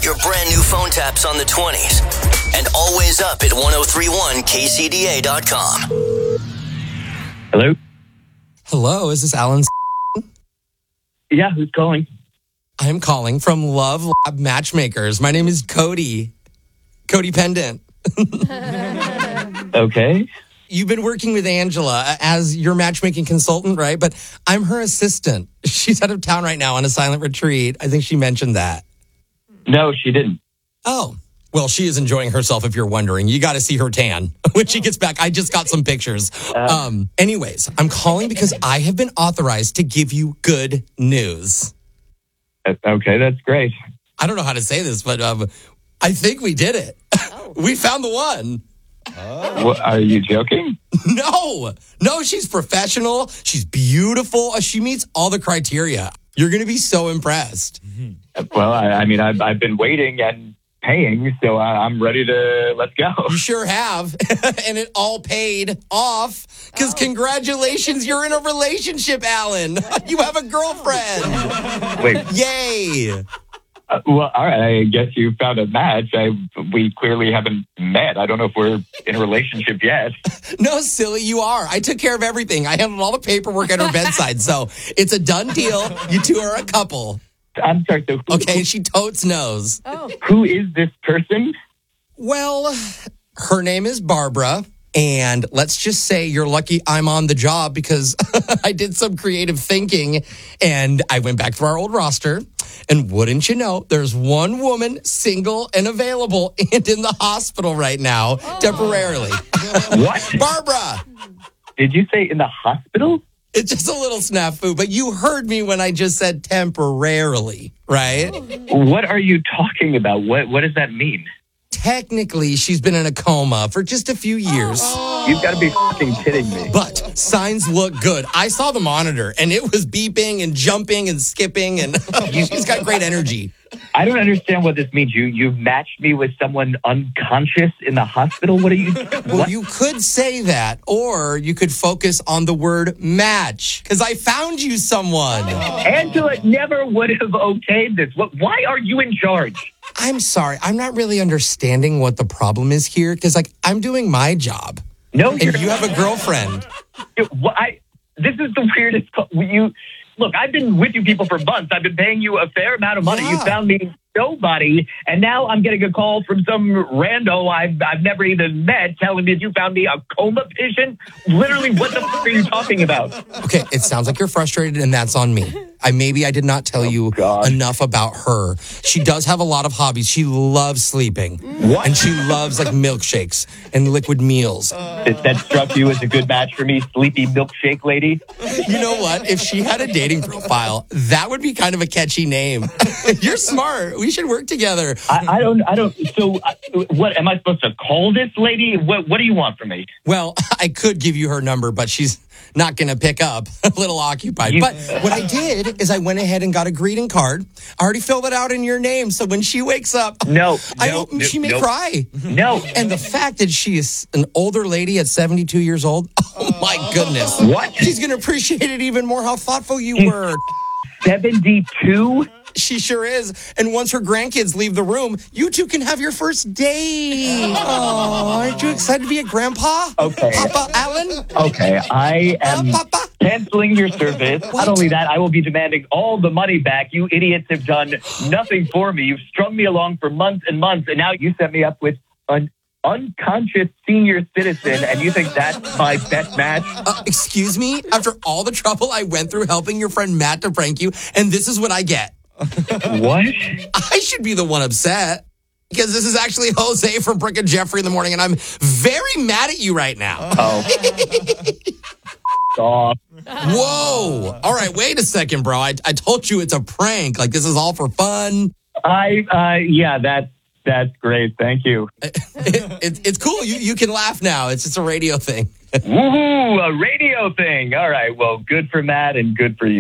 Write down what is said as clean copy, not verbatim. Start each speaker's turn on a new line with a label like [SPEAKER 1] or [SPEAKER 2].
[SPEAKER 1] Your brand new phone taps on the 20s. And always up at 1031kcda.com.
[SPEAKER 2] Hello?
[SPEAKER 3] Hello, is this Alan?
[SPEAKER 2] Yeah, who's calling?
[SPEAKER 3] I'm calling from Love Lab Matchmakers. My name is Cody. Cody Pendant.
[SPEAKER 2] Okay.
[SPEAKER 3] You've been working with Angela as your matchmaking consultant, right? But I'm her assistant. She's out of town right now on a silent retreat. I think she mentioned that.
[SPEAKER 2] No, she didn't.
[SPEAKER 3] Oh, well, she is enjoying herself if you're wondering. You got to see her tan when she gets back. I just got some pictures. Anyways, I'm calling because I have been authorized to give you good news.
[SPEAKER 2] Okay, that's great.
[SPEAKER 3] I don't know how to say this, but I think we did it. We found the one.
[SPEAKER 2] What, are you joking?
[SPEAKER 3] No, she's professional. She's beautiful. She meets all the criteria. You're going to be so impressed.
[SPEAKER 2] Well, I mean, I've been waiting and paying, so I'm ready to let's go.
[SPEAKER 3] You sure have. And it all paid off. Because congratulations, you're in a relationship, Alan. You have a girlfriend.
[SPEAKER 2] Wait.
[SPEAKER 3] Yay.
[SPEAKER 2] Well, all right. I guess you found a match. We clearly haven't met. I don't know if we're in a relationship yet.
[SPEAKER 3] No, silly, you are. I took care of everything. I handled all the paperwork at her bedside. So it's a done deal. You two are a couple.
[SPEAKER 2] I'm sorry. So
[SPEAKER 3] Okay, she totes knows.
[SPEAKER 2] who is this person?
[SPEAKER 3] Well, her name is Barbara. And let's just say you're lucky I'm on the job because I did some creative thinking and I went back through our old roster. And wouldn't you know, there's one woman single and available and in the hospital right now, temporarily.
[SPEAKER 2] What?
[SPEAKER 3] Barbara!
[SPEAKER 2] Did you say in the hospital?
[SPEAKER 3] It's just a little snafu, but you heard me when I just said temporarily, right?
[SPEAKER 2] What are you talking about? What does that mean?
[SPEAKER 3] Technically, she's been in a coma for just a few years.
[SPEAKER 2] You've got to be fucking kidding me.
[SPEAKER 3] But signs look good. I saw the monitor, and it was beeping and jumping and skipping, and she's got great energy.
[SPEAKER 2] I don't understand what this means. You've matched me with someone unconscious in the hospital? What are you...
[SPEAKER 3] Well,
[SPEAKER 2] what?
[SPEAKER 3] you could say that, or you could focus on the word match, because I found you someone.
[SPEAKER 2] Angela never would have okayed this. Why are you in charge?
[SPEAKER 3] I'm sorry. I'm not really understanding what the problem is here, because, I'm doing my job.
[SPEAKER 2] No,
[SPEAKER 3] And you have a girlfriend.
[SPEAKER 2] This is the weirdest... Look, I've been with you people for months. I've been paying you a fair amount of money.
[SPEAKER 3] Yeah.
[SPEAKER 2] You found me nobody, and now I'm getting a call from some rando I've never even met telling me you found me a coma patient. Literally, what the fuck are you talking about?
[SPEAKER 3] Okay, it sounds like you're frustrated, and that's on me. Maybe I did not tell you enough about her. She does have a lot of hobbies. She loves sleeping.
[SPEAKER 2] What?
[SPEAKER 3] And she loves milkshakes and liquid meals.
[SPEAKER 2] That struck you as a good match for me, sleepy milkshake lady?
[SPEAKER 3] You know what? If she had a dating profile, that would be kind of a catchy name. You're smart. We should work together.
[SPEAKER 2] I don't. So, what am I supposed to call this lady? What do you want from me?
[SPEAKER 3] Well, I could give you her number, but she's not going to pick up. A little occupied. But what I did is I went ahead and got a greeting card. I already filled it out in your name. So when she wakes up, she may cry.
[SPEAKER 2] No.
[SPEAKER 3] And the fact that she is an older lady at 72 years old, oh my goodness.
[SPEAKER 2] What?
[SPEAKER 3] She's going to appreciate it even more how thoughtful you were.
[SPEAKER 2] 72?
[SPEAKER 3] She sure is. And once her grandkids leave the room, you two can have your first date. Oh, aren't you excited to be a grandpa?
[SPEAKER 2] Okay.
[SPEAKER 3] Papa Alan?
[SPEAKER 2] Okay, I am
[SPEAKER 3] Papa?
[SPEAKER 2] canceling your service.
[SPEAKER 3] What?
[SPEAKER 2] Not only that, I will be demanding all the money back. You idiots have done nothing for me. You've strung me along for months and months, and now you set me up with an unconscious senior citizen, and you think that's my best match?
[SPEAKER 3] Excuse me? After all the trouble I went through helping your friend Matt to prank you, and this is what I get.
[SPEAKER 2] What?
[SPEAKER 3] I should be the one upset. Because this is actually Jose from Brick and Jeffrey in the morning, and I'm very mad at you right now.
[SPEAKER 2] Oh. Stop.
[SPEAKER 3] Whoa. All right, wait a second, bro. I told you it's a prank. This is all for fun.
[SPEAKER 2] Yeah, that's great. Thank you.
[SPEAKER 3] It's cool. You can laugh now. It's just a radio thing.
[SPEAKER 2] Woohoo, a radio thing. All right, well, good for Matt and good for you.